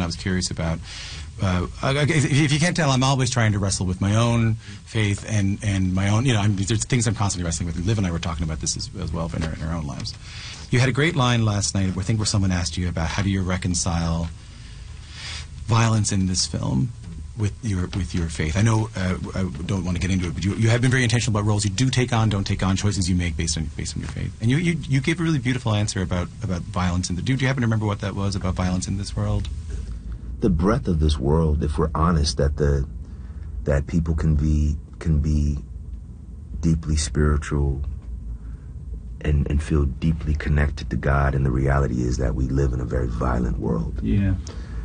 I was curious about. If you can't tell, I'm always trying to wrestle with my own faith and my own, there's things I'm constantly wrestling with. And Liv and I were talking about this as well in our own lives. You had a great line last night, where someone asked you about how do you reconcile violence in this film with your faith. I know I don't want to get into it, but you have been very intentional about roles you do take on, don't take on, choices you make based on your faith. And you gave a really beautiful answer about violence in the. Do you happen to remember what that was about violence in this world? The breadth of this world, if we're honest, that people can be deeply spiritual and feel deeply connected to God, and the reality is that we live in a very violent world. Yeah.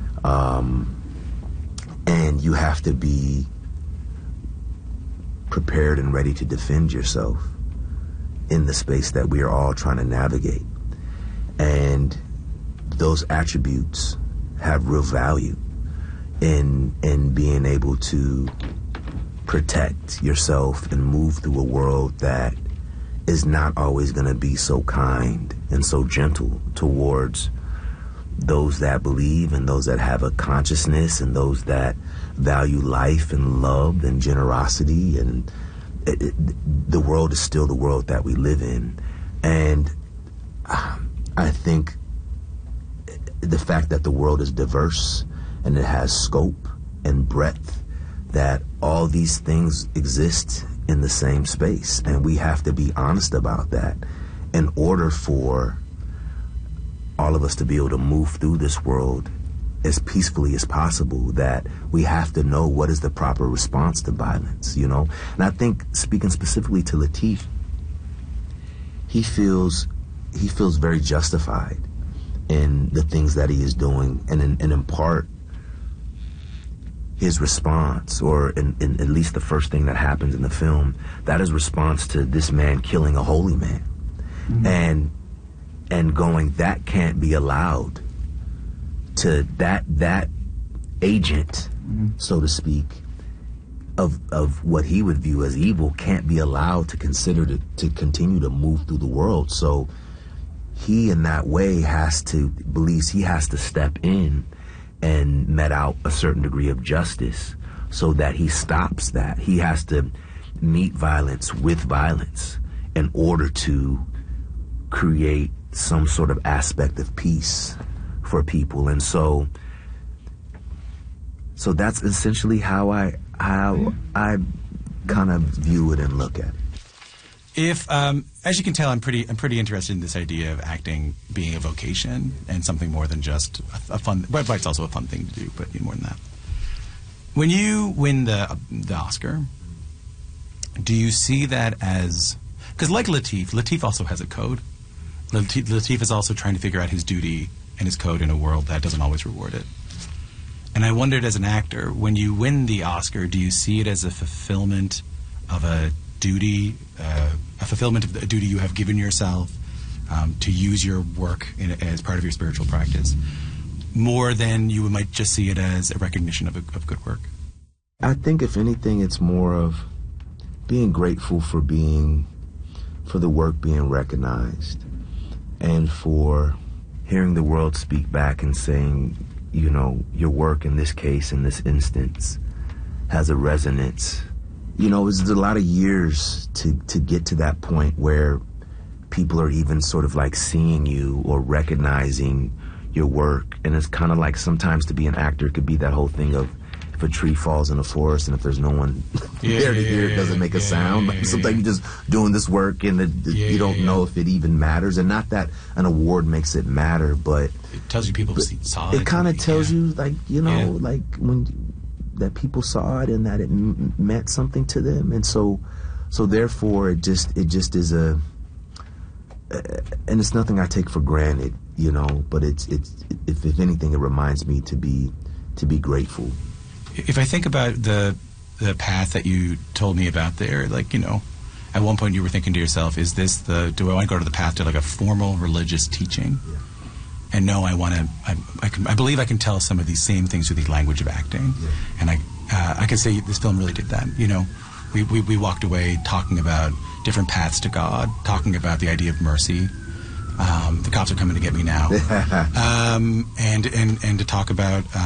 And you have to be prepared and ready to defend yourself in the space that we are all trying to navigate. And those attributes have real value in being able to protect yourself and move through a world that is not always going to be so kind and so gentle towards those that believe and those that have a consciousness and those that value life and love and generosity. And the world is still the world that we live in. And I think the fact that the world is diverse and it has scope and breadth, that all these things exist in the same space, and we have to be honest about that in order for all of us to be able to move through this world as peacefully as possible. That we have to know what is the proper response to violence, And I think, speaking specifically to Lateef, he feels very justified in the things that he is doing, and in part his response, or in at least the first thing that happens in the film, that is response to this man killing a holy man. Mm-hmm. And going, that can't be allowed, to that agent, so to speak, of what he would view as evil can't be allowed to continue to move through the world. So he, in that way, believes he has to step in and met out a certain degree of justice so that he stops that. He has to meet violence with violence in order to create some sort of aspect of peace for people. And so that's essentially how I kind of view it and look at it. If, as you can tell, I'm pretty interested in this idea of acting being a vocation and something more than just a fun. But it's also a fun thing to do, but more than that. When you win the Oscar, do you see that as, because like Lateef also has a code. Lateef is also trying to figure out his duty and his code in a world that doesn't always reward it. And I wondered, as an actor, when you win the Oscar, do you see it as a fulfillment of a duty, a fulfillment of the duty you have given yourself to use your work as part of your spiritual practice, more than you might just see it as a recognition of good work? I think, if anything, it's more of being grateful for the work being recognized, and for hearing the world speak back and saying, your work in this case, in this instance, has a resonance. It's a lot of years to get to that point where people are even sort of like seeing you or recognizing your work. And it's kind of like, sometimes to be an actor, it could be that whole thing of, if a tree falls in the forest and if there's no one there to hear it, doesn't make a sound. Like, sometimes you're just doing this work and you don't know if it even matters. And not that an award makes it matter, but it tells you people saw it. It kind of tells you, like, like that people saw it and that it meant something to them. And so therefore it just is and it's nothing I take for granted, but it's if anything, it reminds me to be grateful. If I think about the path that you told me about there, like, at one point you were thinking to yourself, do I want to go to the path to like a formal religious teaching? Yeah. And no, I believe I can tell some of these same things through the language of acting. Yeah. And I can say this film really did that. We walked away talking about different paths to God, talking about the idea of mercy. The cops are coming to get me now. And to talk about